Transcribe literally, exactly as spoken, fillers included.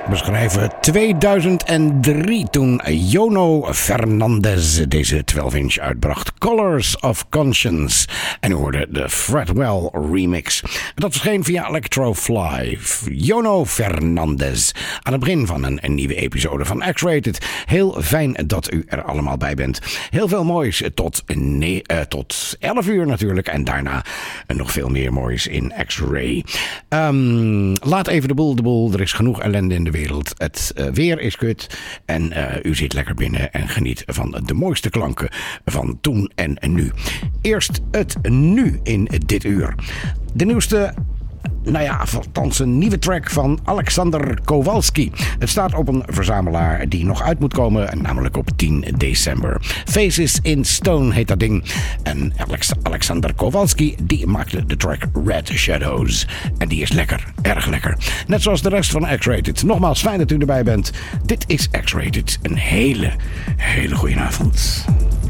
beschrijven tweeduizend drie toen Jono Fernandez deze twaalf inch uitbracht. Colors of Conscience. En u hoorde de Fredwell remix. Dat verscheen via Electrofly. Jono Fernandez. Aan het begin van een, een nieuwe episode van X-Rated. Heel fijn dat u er allemaal bij bent. Heel veel moois tot, nee, uh, tot elf uur natuurlijk. En daarna uh, nog veel meer moois in X-Ray. Um, laat even de boel de boel. Er is genoeg ellende in de wereld. Het uh, weer is kut. En uh, u zit lekker binnen en geniet van de mooiste klanken van toen en nu. Eerst het nu in dit uur. De nieuwste... Nou ja, althans een nieuwe track van Alexander Kowalski. Het staat op een verzamelaar die nog uit moet komen, namelijk op tien december. Faces in Stone heet dat ding. En Alex- Alexander Kowalski, die maakte de track Red Shadows. En die is lekker, erg lekker. Net zoals de rest van X-Rated. Nogmaals, fijn dat u erbij bent. Dit is X-Rated. Een hele, hele goede avond.